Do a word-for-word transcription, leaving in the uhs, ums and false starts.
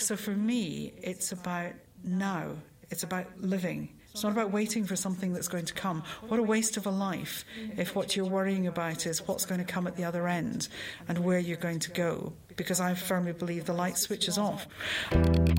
So for me, it's about now. It's about living. It's not about waiting for something that's going to come. What a waste of a life if what you're worrying about is what's going to come at the other end and where you're going to go. Because I firmly believe the light switch is off.